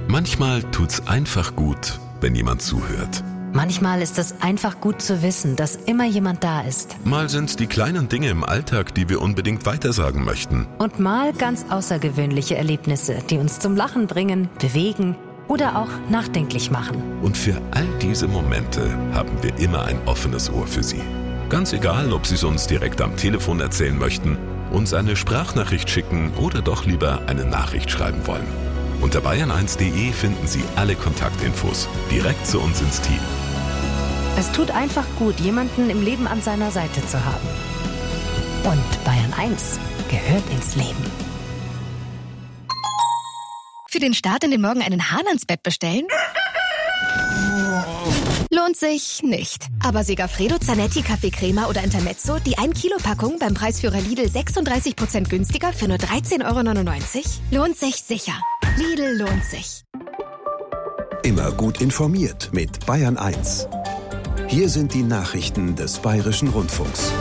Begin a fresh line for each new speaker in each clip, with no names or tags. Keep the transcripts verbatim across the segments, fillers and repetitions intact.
Manchmal tut's einfach gut, wenn jemand zuhört.
Manchmal ist es einfach gut zu wissen, dass immer jemand da ist.
Mal sind's die kleinen Dinge im Alltag, die wir unbedingt weitersagen möchten.
Und mal ganz außergewöhnliche Erlebnisse, die uns zum Lachen bringen, bewegen oder auch nachdenklich machen.
Und für all diese Momente haben wir immer ein offenes Ohr für Sie. Ganz egal, ob Sie es uns direkt am Telefon erzählen möchten, uns eine Sprachnachricht schicken oder doch lieber eine Nachricht schreiben wollen. Unter bayern eins punkt de finden Sie alle Kontaktinfos direkt zu uns ins Team.
Es tut einfach gut, jemanden im Leben an seiner Seite zu haben. Und Bayern eins gehört ins Leben.
Für den Start in den Morgen einen Hahn ans Bett bestellen? Lohnt sich nicht. Aber Segafredo Zanetti Kaffeecrema oder Intermezzo, die ein Kilo Packung beim Preisführer Lidl sechsunddreißig Prozent günstiger für nur dreizehn Euro neunundneunzig? Lohnt sich sicher. Lidl lohnt sich.
Immer gut informiert mit Bayern eins. Hier sind die Nachrichten des Bayerischen Rundfunks.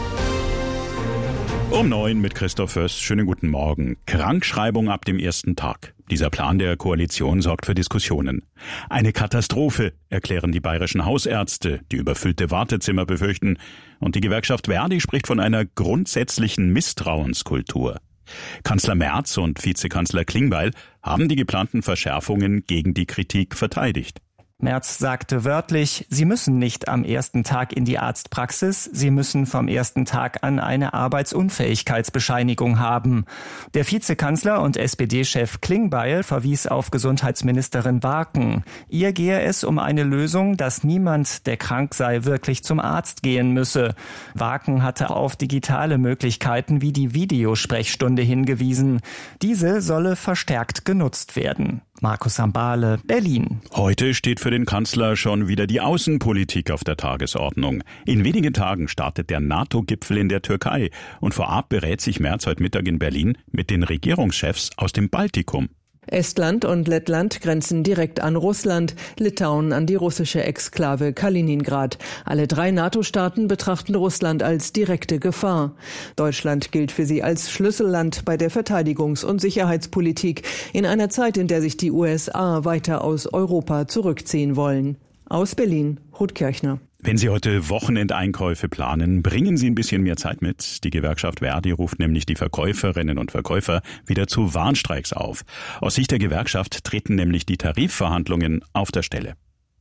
Um neun mit Christoph Föst. Schönen guten Morgen. Krankschreibung ab dem ersten Tag. Dieser Plan der Koalition sorgt für Diskussionen. Eine Katastrophe, erklären die bayerischen Hausärzte, die überfüllte Wartezimmer befürchten. Und die Gewerkschaft Verdi spricht von einer grundsätzlichen Misstrauenskultur. Kanzler Merz und Vizekanzler Klingbeil haben die geplanten Verschärfungen gegen die Kritik verteidigt.
Merz sagte wörtlich, sie müssen nicht am ersten Tag in die Arztpraxis, sie müssen vom ersten Tag an eine Arbeitsunfähigkeitsbescheinigung haben. Der Vizekanzler und S P D-Chef Klingbeil verwies auf Gesundheitsministerin Waken. Ihr gehe es um eine Lösung, dass niemand, der krank sei, wirklich zum Arzt gehen müsse. Waken hatte auf digitale Möglichkeiten wie die Videosprechstunde hingewiesen. Diese solle verstärkt genutzt werden. Markus Sambale, Berlin.
Heute steht für den Kanzler schon wieder die Außenpolitik auf der Tagesordnung. In wenigen Tagen startet der NATO-Gipfel in der Türkei und vorab berät sich Merz heute Mittag in Berlin mit den Regierungschefs aus dem Baltikum.
Estland und Lettland grenzen direkt an Russland, Litauen an die russische Exklave Kaliningrad. Alle drei NATO-Staaten betrachten Russland als direkte Gefahr. Deutschland gilt für sie als Schlüsselland bei der Verteidigungs- und Sicherheitspolitik in einer Zeit, in der sich die U S A weiter aus Europa zurückziehen wollen. Aus Berlin, Ruth Kirchner.
Wenn Sie heute Wochenendeinkäufe planen, bringen Sie ein bisschen mehr Zeit mit. Die Gewerkschaft Verdi ruft nämlich die Verkäuferinnen und Verkäufer wieder zu Warnstreiks auf. Aus Sicht der Gewerkschaft treten nämlich die Tarifverhandlungen auf der Stelle.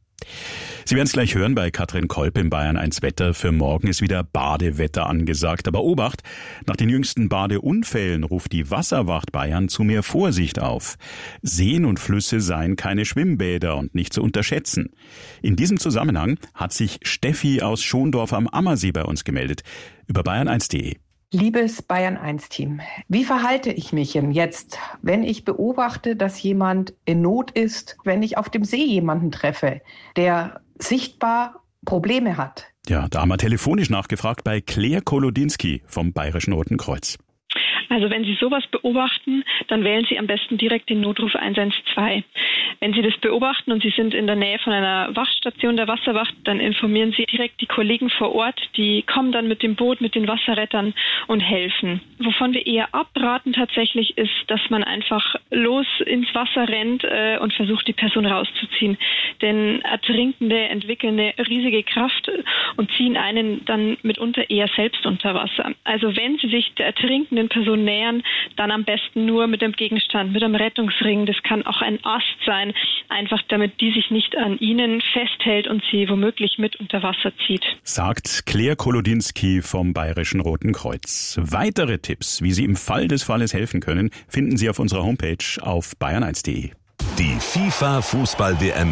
Sie werden es gleich hören bei Katrin Kolb im Bayern eins Wetter. Für morgen ist wieder Badewetter angesagt. Aber Obacht, nach den jüngsten Badeunfällen ruft die Wasserwacht Bayern zu mehr Vorsicht auf. Seen und Flüsse seien keine Schwimmbäder und nicht zu unterschätzen. In diesem Zusammenhang hat sich Steffi aus Schondorf am Ammersee bei uns gemeldet. Über bayern eins punkt de.
Liebes Bayern eins Team, wie verhalte ich mich denn jetzt, wenn ich beobachte, dass jemand in Not ist, wenn ich auf dem See jemanden treffe, der sichtbar Probleme hat?
Ja, da haben wir telefonisch nachgefragt bei Claire Kolodinski vom Bayerischen Roten Kreuz.
Also wenn Sie sowas beobachten, dann wählen Sie am besten direkt den Notruf eins eins zwei. Wenn Sie das beobachten und Sie sind in der Nähe von einer Wachstation der Wasserwacht, dann informieren Sie direkt die Kollegen vor Ort. Die kommen dann mit dem Boot, mit den Wasserrettern und helfen. Wovon wir eher abraten tatsächlich ist, dass man einfach los ins Wasser rennt äh, und versucht, die Person rauszuziehen. Denn Ertrinkende entwickeln eine riesige Kraft und ziehen einen dann mitunter eher selbst unter Wasser. Also wenn Sie sich der ertrinkenden Person nähern, dann am besten nur mit dem Gegenstand, mit einem Rettungsring. Das kann auch ein Ast sein, einfach damit die sich nicht an Ihnen festhält und Sie womöglich mit unter Wasser zieht.
Sagt Claire Kolodinski vom Bayerischen Roten Kreuz. Weitere Tipps, wie Sie im Fall des Falles helfen können, finden Sie auf unserer Homepage auf bayern eins punkt de.
Die FIFA-Fußball-W M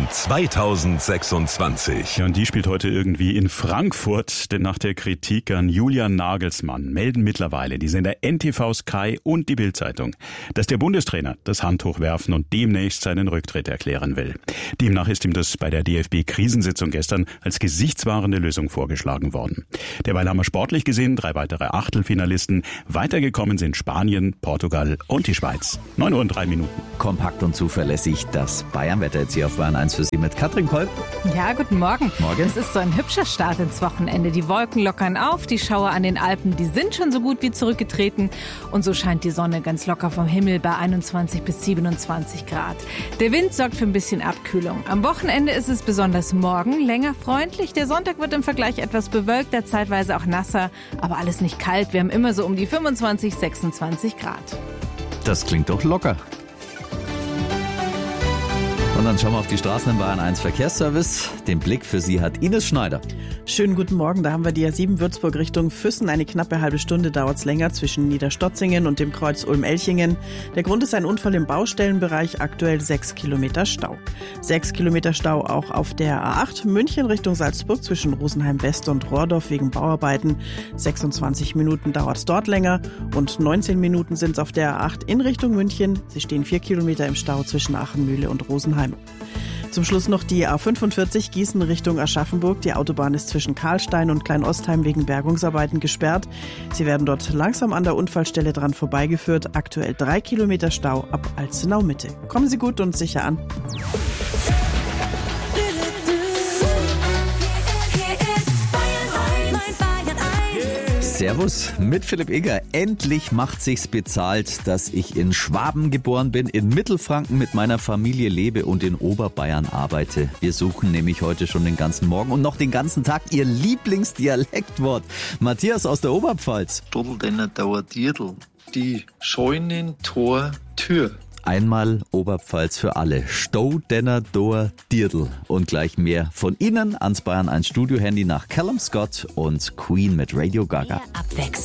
zweitausendsechsundzwanzig.
Ja, und die spielt heute irgendwie in Frankfurt, denn nach der Kritik an Julian Nagelsmann melden mittlerweile die Sender N T V, Sky und die Bild-Zeitung, dass der Bundestrainer das Handtuch werfen und demnächst seinen Rücktritt erklären will. Demnach ist ihm das bei der D F B-Krisensitzung gestern als gesichtswahrende Lösung vorgeschlagen worden. Derweil haben wir sportlich gesehen drei weitere Achtelfinalisten. Weitergekommen sind Spanien, Portugal und die Schweiz. neun Uhr und drei Minuten.
Kompakt und zuverlässig nicht. Das Bayern-Wetter jetzt hier auf Bayern eins für Sie mit Katrin Kolb.
Ja, guten Morgen.
Morgen.
Es ist so ein hübscher Start ins Wochenende. Die Wolken lockern auf, die Schauer an den Alpen, die sind schon so gut wie zurückgetreten. Und so scheint die Sonne ganz locker vom Himmel bei einundzwanzig bis siebenundzwanzig Grad. Der Wind sorgt für ein bisschen Abkühlung. Am Wochenende ist es besonders morgen länger freundlich. Der Sonntag wird im Vergleich etwas bewölkter, zeitweise auch nasser, aber alles nicht kalt. Wir haben immer so um die fünfundzwanzig, sechsundzwanzig Grad.
Das klingt doch locker. Und dann schauen wir auf die Straßen im Bayern eins Verkehrsservice. Den Blick für Sie hat Ines Schneider.
Schönen guten Morgen, da haben wir die A sieben Würzburg Richtung Füssen. Eine knappe halbe Stunde dauert es länger zwischen Niederstotzingen und dem Kreuz Ulm-Elchingen. Der Grund ist ein Unfall im Baustellenbereich, aktuell sechs Kilometer Stau. Sechs Kilometer Stau auch auf der A acht München Richtung Salzburg zwischen Rosenheim West und Rohrdorf wegen Bauarbeiten. sechsundzwanzig Minuten dauert es dort länger und neunzehn Minuten sind es auf der A acht in Richtung München. Sie stehen vier Kilometer im Stau zwischen Achenmühle und Rosenheim. Zum Schluss noch die A fünfundvierzig Gießen Richtung Aschaffenburg. Die Autobahn ist zwischen Karlstein und Kleinostheim wegen Bergungsarbeiten gesperrt. Sie werden dort langsam an der Unfallstelle dran vorbeigeführt. Aktuell drei Kilometer Stau ab Alzenau Mitte. Kommen Sie gut und sicher an.
Servus, mit Philipp Eger. Endlich macht sich's bezahlt, dass ich in Schwaben geboren bin, in Mittelfranken mit meiner Familie lebe und in Oberbayern arbeite. Wir suchen nämlich heute schon den ganzen Morgen und noch den ganzen Tag Ihr Lieblingsdialektwort. Matthias aus der Oberpfalz.
Stoddeldenner Dauerdierdl. Die Scheunentor-Tür.
Einmal Oberpfalz für alle. Stoddenner Doer Dierdl. Und gleich mehr von Ihnen ans Bayern eins Studio-Handy nach Callum Scott und Queen mit Radio Gaga.
Abwechslung.